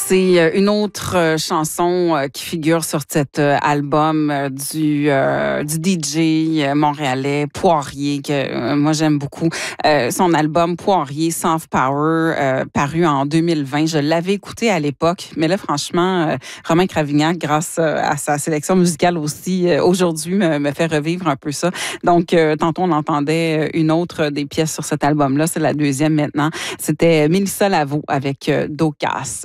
C'est une autre chanson qui figure sur cet album du DJ montréalais Poirier, que moi j'aime beaucoup. Son album Poirier, Soft Power, paru en 2020. Je l'avais écouté à l'époque, mais là franchement, Romain Cravignac, grâce à sa sélection musicale aussi, aujourd'hui me fait revivre un peu ça. Donc, tantôt on entendait une autre des pièces sur cet album-là, c'est la deuxième maintenant. C'était Mélissa Lavo avec Docas.